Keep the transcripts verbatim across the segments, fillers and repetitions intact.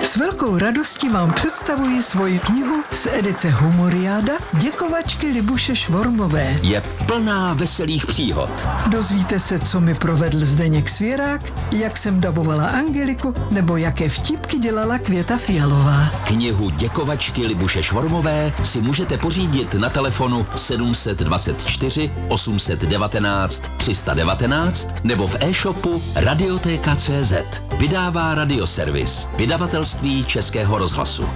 S velkou radostí vám představuji svoji knihu z edice Humoriáda Děkovačky Libuše Švormové. Je plná veselých příhod. Dozvíte se, co mi provedl Zdeněk Svěrák, jak jsem dabovala Angeliku, nebo jaké vtipky dělala Květa Fialová. Knihu Děkovačky Libuše Švormové si můžete pořídit na telefonu sedm dva čtyři osm jedna devět tři jedna devět nebo v e-shopu Radioteka tečka cé zet. Vydává Radioservis, vydavatelství Českého rozhlasu.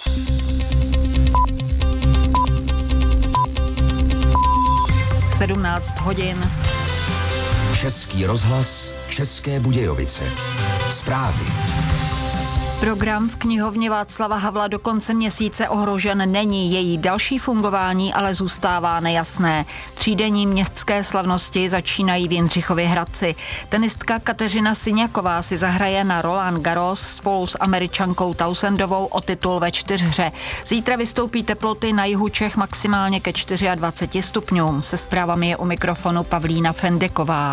sedmnáct hodin. Český rozhlas, České Budějovice. Zprávy. Program v knihovně Václava Havla do konce měsíce ohrožen není, její další fungování ale zůstává nejasné. Třídenní městské slavnosti začínají v Jindřichově Hradci. Tenistka Kateřina Syňaková si zahraje na Roland Garros spolu s Američankou Tausendovou o titul ve čtyřhře. Zítra vystoupí teploty na jihu Čech maximálně ke dvaceti čtyřem stupňům. Se zprávami je u mikrofonu Pavlína Fendeková.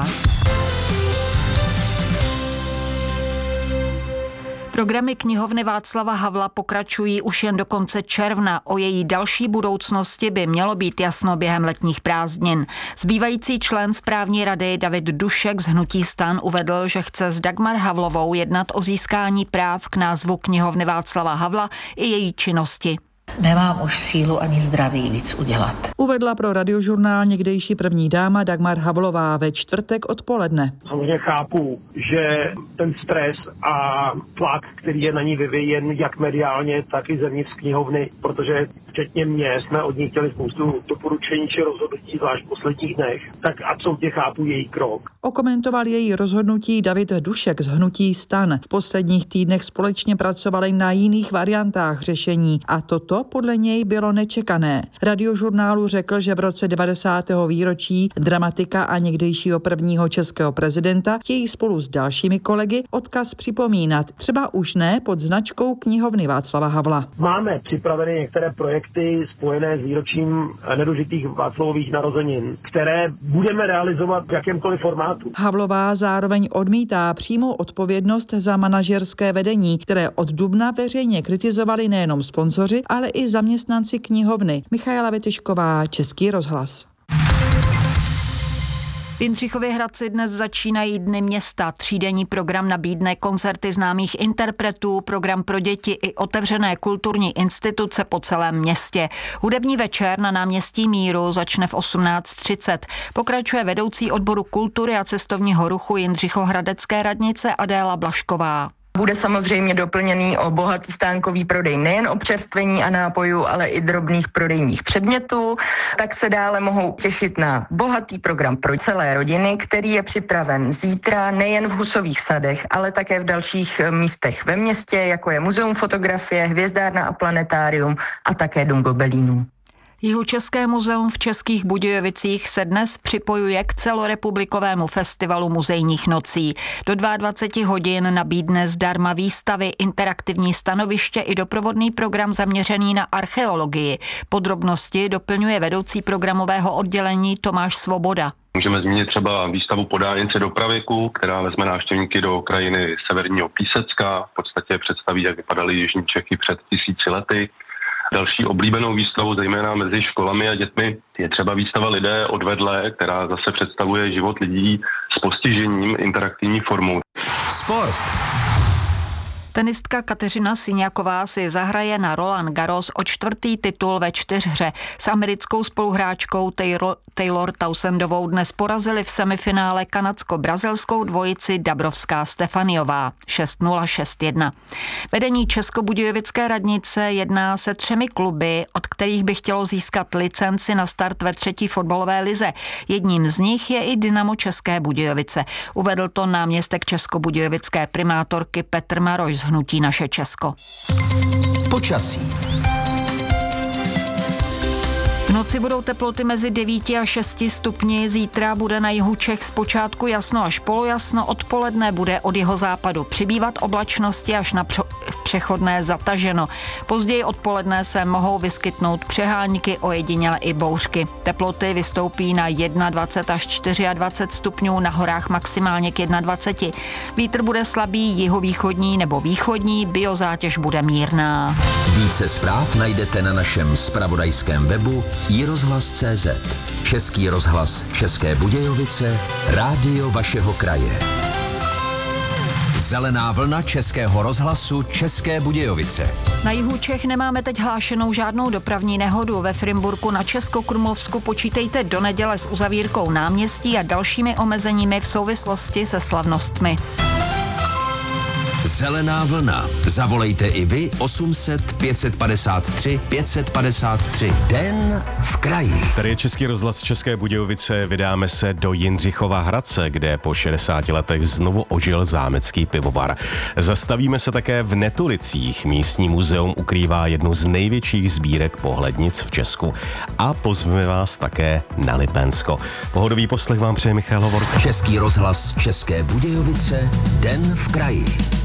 Programy knihovny Václava Havla pokračují už jen do konce června. O její další budoucnosti by mělo být jasno během letních prázdnin. Zbývající člen správní rady David Dušek z hnutí STAN uvedl, že chce s Dagmar Havlovou jednat o získání práv k názvu knihovny Václava Havla i její činnosti. Nemám už sílu ani zdraví víc udělat. Uvedla pro Radiožurnál někdejší první dáma Dagmar Havlová ve čtvrtek odpoledne. Samozřejmě chápu, že ten stres a tlak, který je na ní vyvíjen jak mediálně, tak i zevnitř knihovny, protože včetně mě jsme od ní chtěli spoustu doporučení či rozhodnutí, zvlášť v posledních dnech, tak absolutně chápu její krok. Okomentoval její rozhodnutí David Dušek z hnutí STAN. V posledních týdnech společně pracovali na jiných variantách řešení a toto podle něj bylo nečekané. Radiožurnálu řekl, že v roce devadesátého výročí dramatika a někdejšího prvního českého prezidenta chtějí spolu s dalšími kolegy odkaz připomínat, třeba už ne pod značkou knihovny Václava Havla. Máme připraveny některé projekty spojené s výročím nedožitých Václavových narozenin, které budeme realizovat v jakémkoliv formátu. Havlová zároveň odmítá přímou odpovědnost za manažerské vedení, které od dubna veřejně kritizovali nejenom sponzoři, ale i zaměstnanci knihovny. Michaela Větyšková, Český rozhlas. V Jindřichově Hradci dnes začínají Dny města. Třídenní program nabídne koncerty známých interpretů, program pro děti i otevřené kulturní instituce po celém městě. Hudební večer na náměstí Míru začne v osmnáct třicet. Pokračuje vedoucí odboru kultury a cestovního ruchu Jindřichohradecké radnice Adéla Blašková. Bude samozřejmě doplněný o bohatý stánkový prodej nejen občerstvení a nápojů, ale i drobných prodejních předmětů. Tak se dále mohou těšit na bohatý program pro celé rodiny, který je připraven zítra nejen v Husových sadech, ale také v dalších místech ve městě, jako je Muzeum fotografie, Hvězdárna a planetárium a také Dům gobelínů. Jihočeské muzeum v Českých Budějovicích se dnes připojuje k celorepublikovému festivalu muzejních nocí. Do dvacet dva hodin nabídne zdarma výstavy, interaktivní stanoviště i doprovodný program zaměřený na archeologii. Podrobnosti doplňuje vedoucí programového oddělení Tomáš Svoboda. Můžeme zmínit třeba výstavu Podálnice do pravěku, která vezme návštěvníky do krajiny severního Písecka, v podstatě představí, jak vypadaly jižní Čechy před tisíci lety. Další oblíbenou výstavou, zejména mezi školami a dětmi, je třeba výstava Lidé odvedle, která zase představuje život lidí s postižením interaktivní formou. Sport. Tenistka Kateřina Syňaková si zahraje na Roland Garros o čtvrtý titul ve čtyřhře. S americkou spoluhráčkou Taylor, Taylor Tausendovou dnes porazili v semifinále kanadsko-brazilskou dvojici Dabrowská-Stefaniová šest nula šest jedna. Vedení Českobudějovické radnice jedná se třemi kluby, od kterých by chtělo získat licenci na start ve třetí fotbalové lize. Jedním z nich je i Dynamo České Budějovice. Uvedl to náměstek českobudějovické primátorky Petr Maroš z hnutí Naše Česko. Počasí. V noci budou teploty mezi devíti a šesti stupni, zítra bude na jihu Čech zpočátku jasno až polojasno, odpoledne bude od jihozápadu přibývat oblačnosti, až na přechodné zataženo. Později odpoledne se mohou vyskytnout přehánky, ojediněle i bouřky. Teploty vystoupí na dvacet jedna až dvacet čtyři stupňů, na horách maximálně k dvacet jedna. Vítr bude slabý, jihovýchodní nebo východní, biozátěž bude mírná. Více zpráv najdete na našem zpravodajském webu i rozhlas tečka cé zet. Český rozhlas České Budějovice, rádio vašeho kraje. Zelená vlna Českého rozhlasu České Budějovice. Na jihu Čech nemáme teď hlášenou žádnou dopravní nehodu. Ve Frimburku na Českokrumlovsku počítejte do neděle s uzavírkou náměstí a dalšími omezeními v souvislosti se slavnostmi. Zelená vlna. Zavolejte i vy osm set pět set padesát tři pět set padesát tři. Den v kraji. Tady je Český rozhlas České Budějovice. Vydáme se do Jindřichova Hradce, kde po šedesáti letech znovu ožil zámecký pivovar. Zastavíme se také v Netulicích. Místní muzeum ukrývá jednu z největších sbírek pohlednic v Česku. A pozveme vás také na Lipensko. Pohodový poslech vám přeje Michal Hovorka. Český rozhlas České Budějovice. Den v kraji.